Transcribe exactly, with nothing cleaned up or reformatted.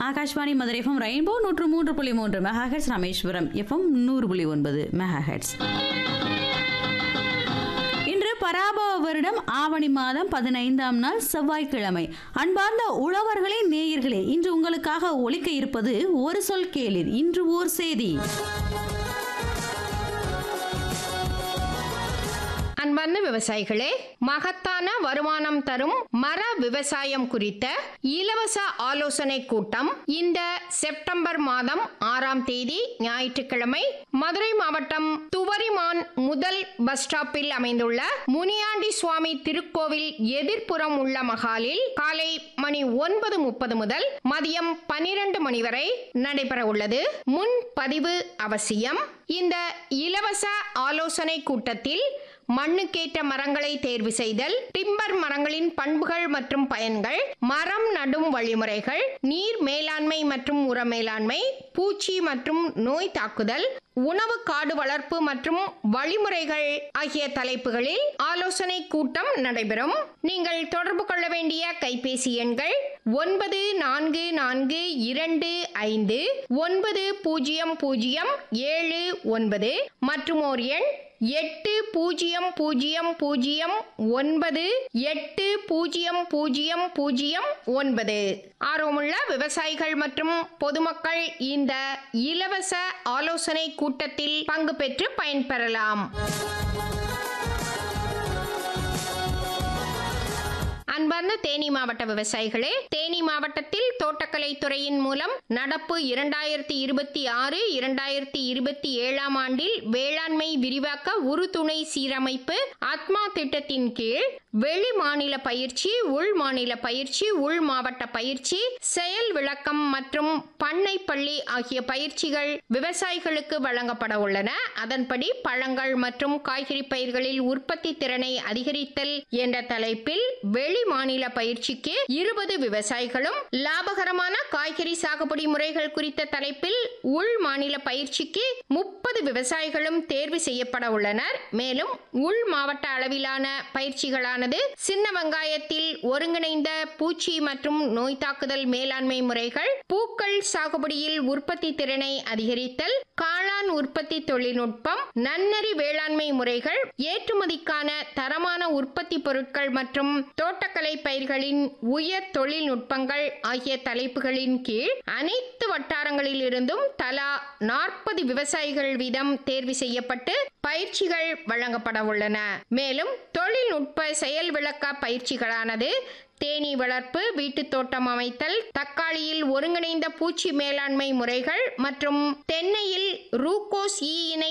Akashvani Madurai FM rainbow நூற்று மூன்று புள்ளி மூன்று மெகாஹெட்ஸ், ராமேஸ்வரம் எஃப்எம் நூறு புள்ளி ஒன்பது மெகாஹெட்ஸ். இன்று பராபவ வருடம் ஆவணி மாதம் பதினைந்தாம் நாள் செவ்வாய்க்கிழமை. அன்பார்ந்த உழவர்களே, நேயர்களே, இன்று உங்களுக்காக ஒலிக்க இருப்பது ஒரு சொல் கேளீர், இன்று ஓர் செய்தி. அன்பார்ந்த விவசாயிகளே, மகத்தான வருமானம் தரும் மர விவசாயம் குறித்த இலவச ஆலோசனை கூட்டம் இந்த செப்டம்பர் மாதம் ஆறாம் தேதி ஞாயிற்றுக்கிழமை மதுரை மாவட்டம் துவரிமான் முதல் பஸ் ஸ்டாப்பில் அமைந்துள்ள முனியாண்டி சுவாமி திருக்கோவில் எதிர்ப்புறம் உள்ள மகாலில் காலை மணி ஒன்பது முப்பது முதல் மதியம் பனிரெண்டு மணி வரை நடைபெற உள்ளது. முன்பதிவு அவசியம். இந்த இலவச ஆலோசனை கூட்டத்தில் மண்ணுக்கேற்ற மரங்களை தேர்வு செய்தல், டிம்பர் மரங்களின் பண்புகள் மற்றும் பயன்கள், மரம் நடும் வழிமுறைகள், நீர் மேலாண்மை மற்றும் உர மேலாண்மை, பூச்சி மற்றும் நோய் தாக்குதல், உணவு காடு வளர்ப்பு மற்றும் வழிமுறைகள் ஆகிய தலைப்புகளில் ஆலோசனை கூட்டம் நடைபெறும். நீங்கள் தொடர்பு கொள்ள வேண்டிய கைபேசி எண்கள் ஒன்பது நான்கு நான்கு இரண்டு ஐந்து ஒன்பது பூஜ்ஜியம் பூஜ்ஜியம் ஏழு ஒன்பது மற்றும் ஓர் எண் எட்டு பூஜ்ஜியம் பூஜ்ஜியம் பூஜ்ஜியம் ஒன்பது எட்டு பூஜ்ஜியம் பூஜ்ஜியம் பூஜ்ஜியம் ஒன்பது. ஆர்வமுள்ள விவசாயிகள் மற்றும் பொதுமக்கள் இந்த இலவச ஆலோசனை கூட்டத்தில் பங்கு பெற்று பயன்பெறலாம். அன்பார்ந்த தேனி மாவட்ட விவசாயிகளே, தேனி மாவட்டத்தில் தோட்டக்கலை துறையின் மூலம் நடப்பு இரண்டாயிரத்தி இருபத்தி ஆறு இரண்டாயிரத்தி இருபத்தி ஏழாம் ஆண்டில் வேளாண்மை விரிவாக்க உறுதுணை சீரமைப்பு ஆத்மா திட்டத்தின் கீழ் வெளி மாநில பயிற்சி, உள் மாநில பயிற்சி, உள் மாவட்ட பயிற்சி, செயல் விளக்கம் மற்றும் பண்ணை பள்ளி ஆகிய பயிற்சிகள் விவசாயிகளுக்கு வழங்கப்பட உள்ளன. அதன்படி பழங்கள் மற்றும் காய்கறி பயிர்களில் உற்பத்தி திறனை அதிகரித்தல் என்ற தலைப்பில் வெளி மாநில பயிற்சிக்கு இருபது விவசாயிகளும், லாபகரமான காய்கறி சாகுபடி முறைகள் குறித்த தலைப்பில் உள் மாநில பயிற்சிக்கு முப்பது விவசாயிகளும் தேர்வு செய்யப்பட உள்ளனர். மேலும் உள் மாவட்ட அளவிலான பயிற்சிகளானது சின்ன வெங்காயத்தில் ஒருங்கிணைந்த பூச்சி மற்றும் நோய் தாக்குதல் மேலாண்மை முறைகள், பூக்கள் சாகுபடியில் உற்பத்தி திறனை அதிகரித்தல், காளான் உற்பத்தி தொழில்நுட்பம், நன்னறி வேளாண்மை முறைகள், ஏற்றுமதிக்கான தரமான உற்பத்தி பொருட்கள் மற்றும் தோட்டக்கலை பயிர்களின் உயர் தொழில்நுட்பங்கள் ஆகிய தலைப்புகளின் கீழ் அனைத்து வட்டாரங்களில் இருந்தும் தலா நாற்பது விவசாயிகள் வீதம் தேர்வு செய்யப்பட்டு பயிற்சிகள் வழங்கப்பட உள்ளன. மேலும் தொழில்நுட்ப செயல் விளக்க பயிற்சிகளானது தேனீ வளர்ப்பு, வீட்டு தோட்டம் அமைத்தல், தக்காளியில் ஒருங்கிணைந்த பூச்சி மேலாண்மை முறைகள் மற்றும் தென்னையில் ரூகோஸ் ஈ இணை